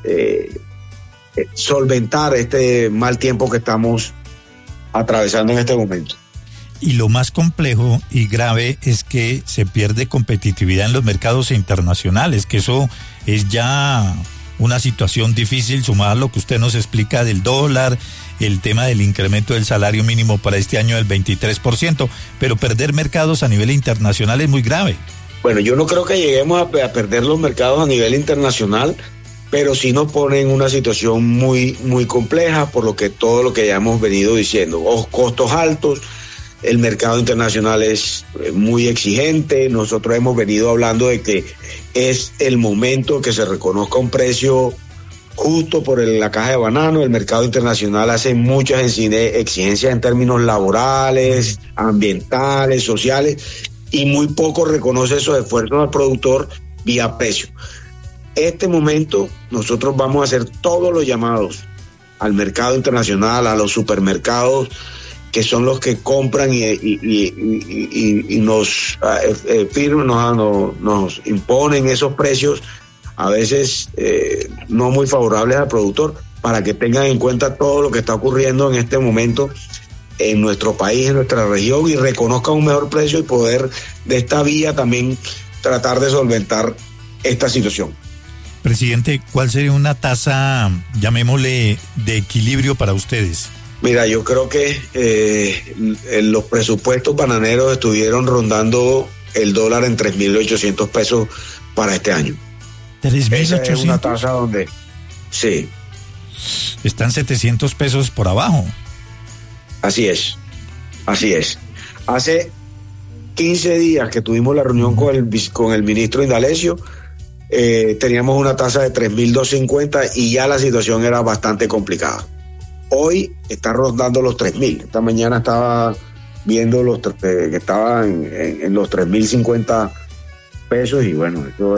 solventar este mal tiempo que estamos atravesando en este momento. Y lo más complejo y grave es que se pierde competitividad en los mercados internacionales, que eso es ya una situación difícil, sumada a lo que usted nos explica del dólar, el tema del incremento del salario mínimo para este año del 23%, pero perder mercados a nivel internacional es muy grave. Bueno, yo no creo que lleguemos a perder los mercados a nivel internacional, pero sí nos pone en una situación muy, muy compleja, por todo lo que ya hemos venido diciendo. Costos altos, el mercado internacional es muy exigente, nosotros hemos venido hablando de que es el momento que se reconozca un precio justo por la caja de banano. El mercado internacional hace muchas exigencias en términos laborales, ambientales, sociales, y muy poco reconoce esos esfuerzos al productor vía precio. Este momento nosotros vamos a hacer todos los llamados al mercado internacional, a los supermercados, que son los que compran y nos firman, nos imponen esos precios, a veces no muy favorables al productor, para que tengan en cuenta todo lo que está ocurriendo en este momento en nuestro país, en nuestra región, y reconozcan un mejor precio y poder de esta vía también tratar de solventar esta situación. Presidente, ¿cuál sería una tasa, llamémosle, de equilibrio para ustedes? Mira, yo creo que los presupuestos bananeros estuvieron rondando el dólar en 3.800 pesos para este año. ¿3.800? Esa es una tasa donde, sí. Están 700 pesos por abajo. Así es. Hace 15 días que tuvimos la reunión con el ministro Indalecio, teníamos una tasa de 3.250 y ya la situación era bastante complicada. Hoy está rondando los 3.000. Esta mañana estaba viendo que estaba en los 3.050 pesos y bueno, eso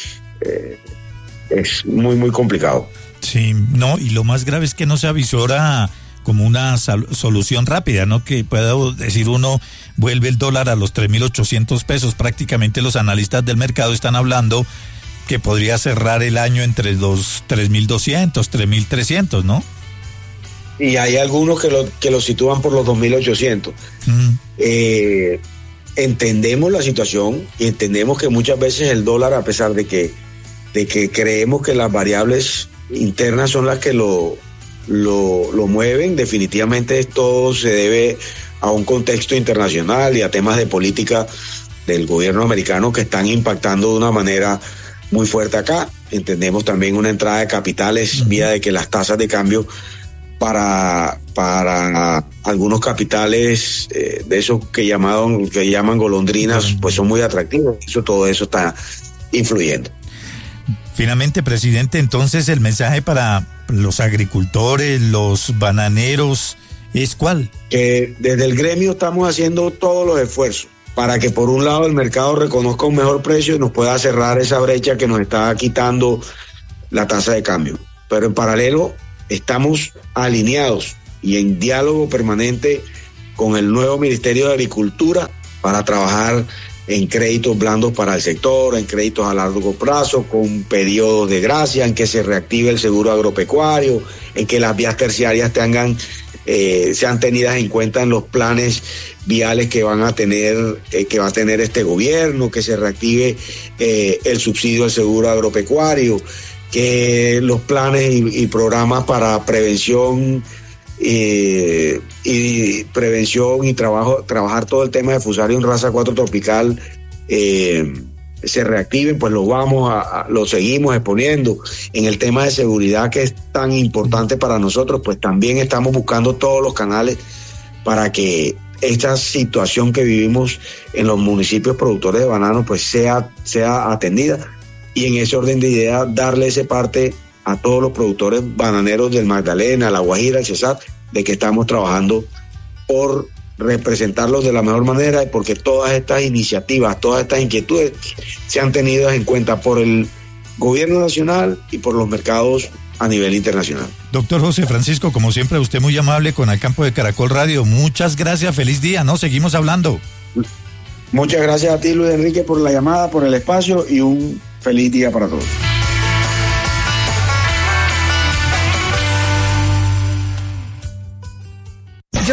es muy, muy complicado. Sí, no, y lo más grave es que no se avisora como una solución rápida, ¿no? Que pueda decir uno, vuelve el dólar a los 3.800 pesos. Prácticamente los analistas del mercado están hablando que podría cerrar el año entre los 3.200, 3.300, ¿no? Y hay algunos que lo sitúan por los 2.800. Entendemos la situación y entendemos que muchas veces el dólar, a pesar de que creemos que las variables internas son las que lo mueven, definitivamente esto se debe a un contexto internacional y a temas de política del gobierno americano que están impactando de una manera muy fuerte acá. Entendemos también una entrada de capitales vía de que las tasas de cambio para algunos capitales de esos que llaman golondrinas, pues son muy atractivos. Todo eso está influyendo. Finalmente, presidente, entonces el mensaje para los agricultores, los bananeros, ¿es cuál? Que desde el gremio estamos haciendo todos los esfuerzos para que por un lado el mercado reconozca un mejor precio y nos pueda cerrar esa brecha que nos está quitando la tasa de cambio. Pero en paralelo estamos alineados y en diálogo permanente con el nuevo Ministerio de Agricultura para trabajar en créditos blandos para el sector, en créditos a largo plazo, con periodos de gracia, en que se reactive el seguro agropecuario, en que las vías terciarias sean tenidas en cuenta en los planes viales que va a tener este gobierno, que se reactive el subsidio al seguro agropecuario, que los planes y programas para prevención y trabajar todo el tema de Fusarium raza 4 tropical se reactiven, pues lo seguimos exponiendo. En el tema de seguridad, que es tan importante para nosotros, pues también estamos buscando todos los canales para que esta situación que vivimos en los municipios productores de banano pues sea atendida, y en ese orden de ideas darle ese parte a todos los productores bananeros del Magdalena, La Guajira, el Cesar, de que estamos trabajando por representarlos de la mejor manera y porque todas estas iniciativas, todas estas inquietudes sean tenidas en cuenta por el gobierno nacional y por los mercados a nivel internacional. Doctor José Francisco, como siempre, usted muy amable con el campo de Caracol Radio. Muchas gracias, feliz día, ¿no? Seguimos hablando. Muchas gracias a ti, Luis Enrique, por la llamada, por el espacio y un feliz día para todos.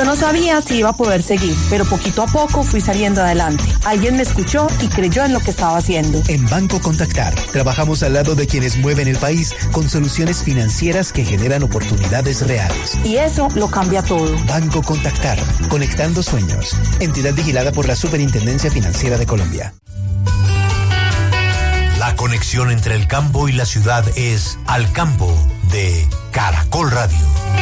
Yo no sabía si iba a poder seguir, pero poquito a poco fui saliendo adelante. Alguien me escuchó y creyó en lo que estaba haciendo. En Banco Contactar, trabajamos al lado de quienes mueven el país con soluciones financieras que generan oportunidades reales. Y eso lo cambia todo. Banco Contactar, conectando sueños. Entidad vigilada por la Superintendencia Financiera de Colombia. La conexión entre el campo y la ciudad es Al Campo de Caracol Radio.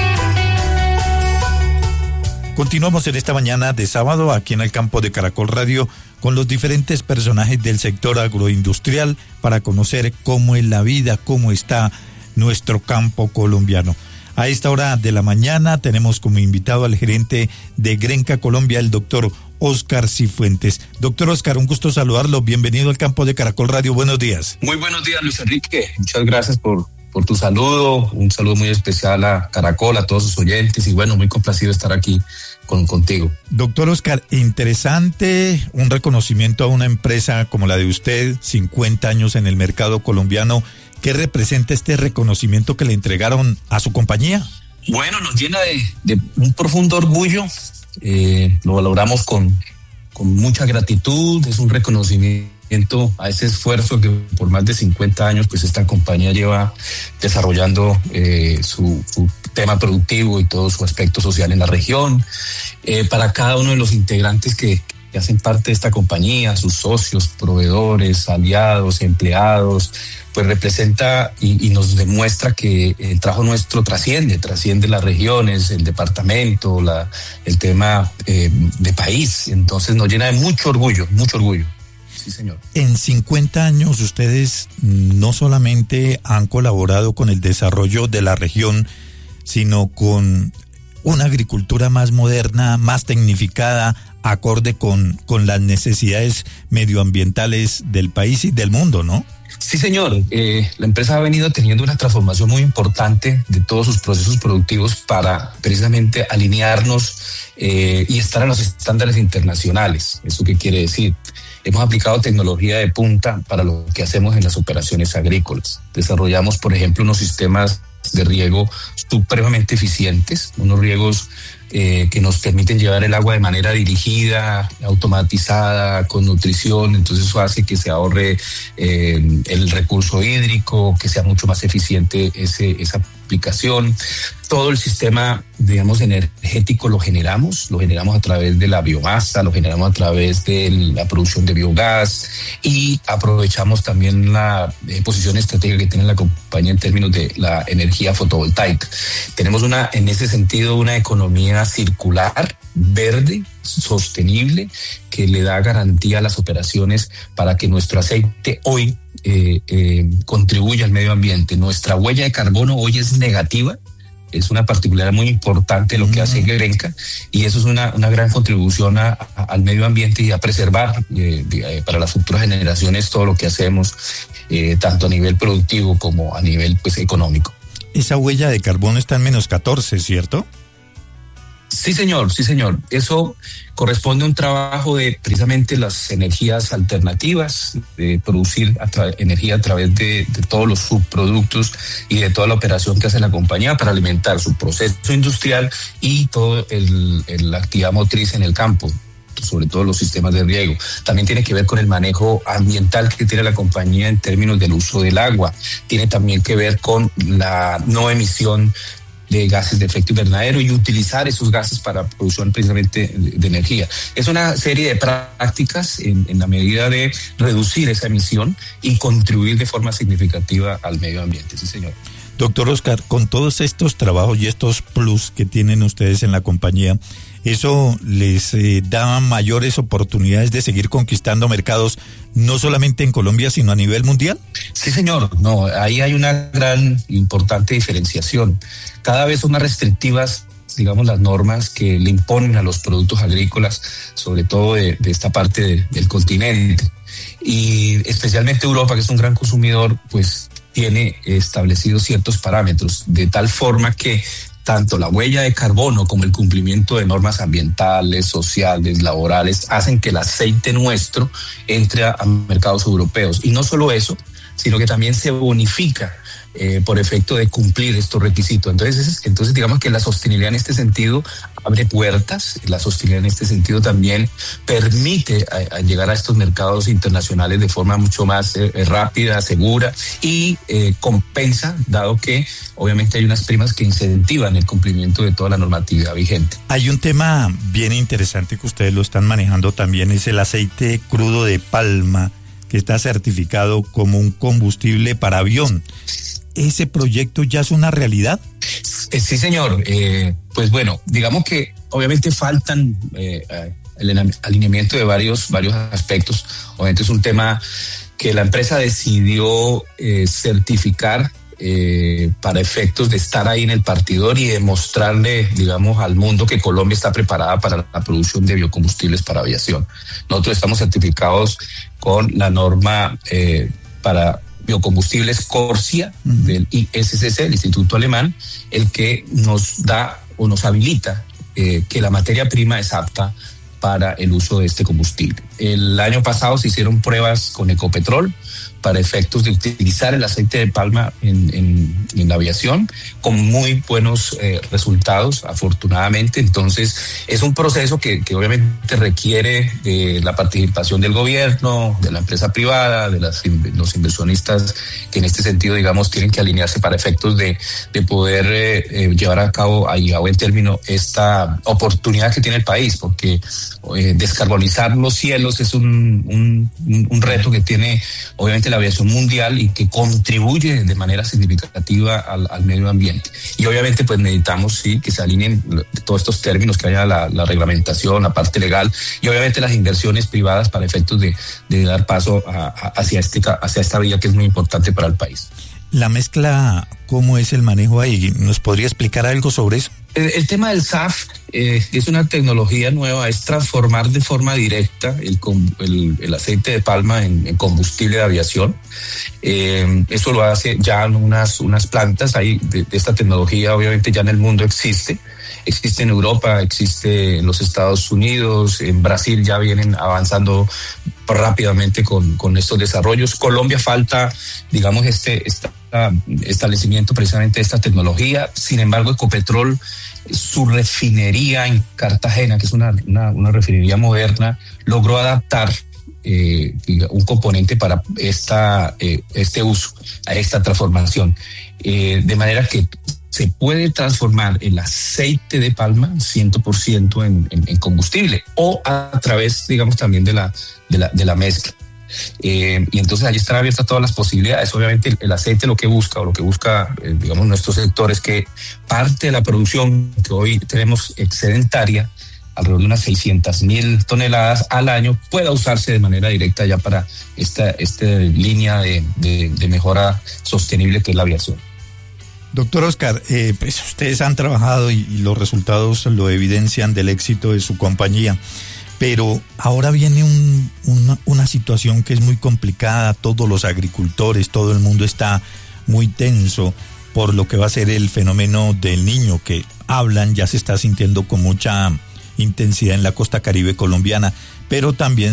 Continuamos en esta mañana de sábado aquí en el campo de Caracol Radio con los diferentes personajes del sector agroindustrial para conocer cómo es la vida, cómo está nuestro campo colombiano. A esta hora de la mañana tenemos como invitado al gerente de Grenca Colombia, el doctor Oscar Cifuentes. Doctor Oscar, un gusto saludarlo. Bienvenido al campo de Caracol Radio. Buenos días. Muy buenos días, Luis Enrique. Muchas gracias por tu saludo. Un saludo muy especial a Caracol, a todos sus oyentes y bueno, muy complacido estar aquí contigo. Doctor Oscar, interesante un reconocimiento a una empresa como la de usted, 50 años en el mercado colombiano. ¿Qué representa este reconocimiento que le entregaron a su compañía? Bueno, nos llena de un profundo orgullo. Lo valoramos con mucha gratitud. Es un reconocimiento a ese esfuerzo que por más de 50 años pues esta compañía lleva desarrollando su tema productivo y todo su aspecto social en la región. Para cada uno de los integrantes que hacen parte de esta compañía, sus socios, proveedores, aliados, empleados, pues representa y nos demuestra que el trabajo nuestro trasciende las regiones, el departamento, el tema de país. Entonces nos llena de mucho orgullo. Sí, señor. En 50 años ustedes no solamente han colaborado con el desarrollo de la región, sino con una agricultura más moderna, más tecnificada, acorde con las necesidades medioambientales del país y del mundo, ¿no? Sí, señor. La empresa ha venido teniendo una transformación muy importante de todos sus procesos productivos para precisamente alinearnos y estar a los estándares internacionales. ¿Eso qué quiere decir? Hemos aplicado tecnología de punta para lo que hacemos en las operaciones agrícolas. Desarrollamos, por ejemplo, unos sistemas de riego supremamente eficientes, unos riegos que nos permiten llevar el agua de manera dirigida, automatizada, con nutrición. Entonces eso hace que se ahorre el recurso hídrico, que sea mucho más eficiente esa aplicación. Todo el sistema, digamos, energético lo generamos a través de la biomasa, lo generamos a través de la producción de biogás y aprovechamos también la posición estratégica que tiene la compañía en términos de la energía fotovoltaica. Tenemos en ese sentido una economía circular, verde, sostenible, que le da garantía a las operaciones para que nuestro aceite hoy contribuya al medio ambiente. Nuestra huella de carbono hoy es negativa. Es una particularidad muy importante lo que hace Grenca y eso es una gran contribución al medio ambiente y a preservar para las futuras generaciones todo lo que hacemos, tanto a nivel productivo como a nivel pues económico. Esa huella de carbono está en -14, ¿cierto? Sí, señor. Eso corresponde a un trabajo de precisamente las energías alternativas, de producir energía a través de todos los subproductos y de toda la operación que hace la compañía para alimentar su proceso industrial y toda la actividad motriz en el campo, sobre todo los sistemas de riego. También tiene que ver con el manejo ambiental que tiene la compañía en términos del uso del agua. Tiene también que ver con la no emisión de gases de efecto invernadero y utilizar esos gases para producción precisamente de energía. Es una serie de prácticas en la medida de reducir esa emisión y contribuir de forma significativa al medio ambiente. Sí, señor. Doctor Oscar, con todos estos trabajos y estos plus que tienen ustedes en la compañía, ¿eso les da mayores oportunidades de seguir conquistando mercados, no solamente en Colombia, sino a nivel mundial? Sí, señor. No, ahí hay una gran, importante diferenciación. Cada vez son más restrictivas, digamos, las normas que le imponen a los productos agrícolas, sobre todo de esta parte del continente. Y especialmente Europa, que es un gran consumidor, pues tiene establecidos ciertos parámetros, de tal forma que tanto la huella de carbono como el cumplimiento de normas ambientales, sociales, laborales, hacen que el aceite nuestro entre a mercados europeos. Y no solo eso, sino que también se bonifica por efecto de cumplir estos requisitos. Entonces digamos que la sostenibilidad en este sentido abre puertas, la sostenibilidad en este sentido también permite a llegar a estos mercados internacionales de forma mucho más rápida, segura y compensa, dado que obviamente hay unas primas que incentivan el cumplimiento de toda la normatividad vigente. Hay un tema bien interesante que ustedes lo están manejando también, es el aceite crudo de palma, que está certificado como un combustible para avión. ¿Ese proyecto ya es una realidad? Sí, señor. Pues bueno, digamos que obviamente faltan el alineamiento de varios aspectos. Obviamente es un tema que la empresa decidió certificar para efectos de estar ahí en el partidor y demostrarle, digamos, al mundo que Colombia está preparada para la producción de biocombustibles para aviación. Nosotros estamos certificados con la norma para biocombustibles CORSIA del ISCC, el Instituto Alemán, el que nos da o nos habilita que la materia prima es apta para el uso de este combustible. El año pasado se hicieron pruebas con Ecopetrol para efectos de utilizar el aceite de palma en la aviación, con muy buenos resultados, afortunadamente. Entonces, es un proceso que obviamente requiere de la participación del gobierno, de la empresa privada, de los inversionistas que en este sentido, digamos, tienen que alinearse para efectos de poder llevar a cabo ahí a buen término esta oportunidad que tiene el país, porque descarbonizar los cielos es un reto que tiene obviamente la aviación mundial y que contribuye de manera significativa al medio ambiente. Y obviamente pues necesitamos que se alineen todos estos términos, que haya la reglamentación, la parte legal y obviamente las inversiones privadas para efectos de dar paso hacia esta vía que es muy importante para el país. La mezcla, ¿cómo es el manejo ahí? ¿Nos podría explicar algo sobre eso? El tema del SAF es una tecnología nueva, es transformar de forma directa el aceite de palma en combustible de aviación. Eso lo hace ya unas plantas ahí de esta tecnología, obviamente ya en el mundo existe en Europa, existe en los Estados Unidos, en Brasil ya vienen avanzando rápidamente con estos desarrollos. Colombia falta, digamos, establecimiento precisamente de esta tecnología. Sin embargo, Ecopetrol, su refinería en Cartagena, que es una refinería moderna, logró adaptar un componente para este uso, a esta transformación, de manera que se puede transformar el aceite de palma 100% en combustible o a través, digamos, también de la mezcla. Y entonces allí están abiertas todas las posibilidades. Obviamente el aceite lo que busca digamos, nuestro sector es que parte de la producción que hoy tenemos excedentaria, alrededor de unas 600,000 toneladas al año, pueda usarse de manera directa ya para esta línea de mejora sostenible que es la aviación. Doctor Oscar, pues ustedes han trabajado y los resultados lo evidencian del éxito de su compañía, pero ahora viene una situación que es muy complicada. Todos los agricultores, todo el mundo está muy tenso por lo que va a ser el fenómeno del Niño, que hablan, ya se está sintiendo con mucha intensidad en la costa caribe colombiana, pero también